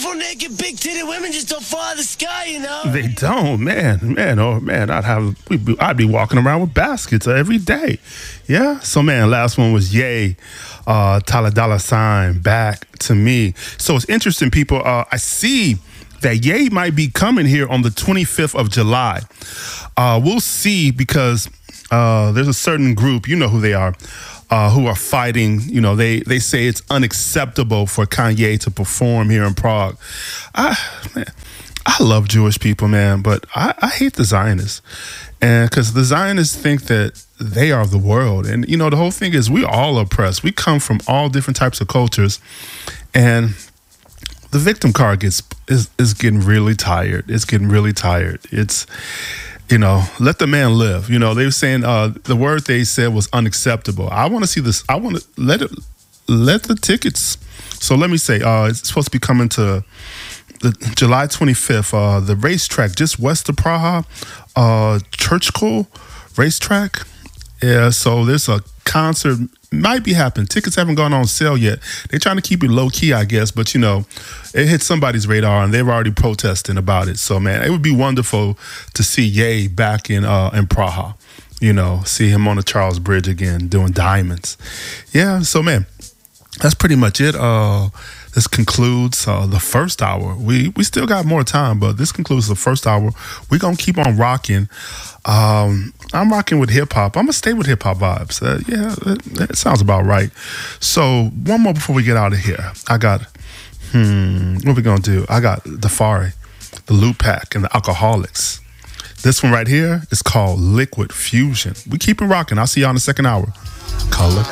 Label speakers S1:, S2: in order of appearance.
S1: beautiful, naked, big titted women just don't fall out of the sky, you know?
S2: They don't, man. I'd be walking around with baskets every day. Yeah. So, man, last one was Ye, Tyler Dollar Sign, Back to Me. So it's interesting, people. I see that Ye might be coming here on the 25th of July. We'll see, because there's a certain group, you know who they are, who are fighting. You know, they say it's unacceptable for Kanye to perform here in Prague. I love Jewish people, man, but I hate the Zionists. And because the Zionists think that they are the world. And, you know, the whole thing is we all oppressed. We come from all different types of cultures. And the victim card is getting really tired. It's getting really tired. It's, you know, let the man live. You know, they were saying the word they said was unacceptable. I want to see this. I want to let the tickets. So let me say, it's supposed to be coming to the July 25th, the racetrack just west of Praha, Churchill racetrack. Yeah, so there's a concert might be happening. Tickets haven't gone on sale yet. They're trying to keep it low key, I guess, but you know, it hit somebody's radar and they're already protesting about it. So man, it would be wonderful to see Ye back in Praha. You know, see him on the Charles Bridge again doing Diamonds. Yeah, so man, that's pretty much it. This concludes the first hour. We still got more time, but this concludes the first hour. We're going to keep on rocking. I'm rocking with hip-hop. I'm going to stay with hip-hop vibes. Yeah, that sounds about right. So one more before we get out of here. I got, what we going to do? I got Dafari, the Loop Pack, and the Alcoholics. This one right here is called Liquid Fusion. We keep it rocking. I'll see y'all in the second hour. Color.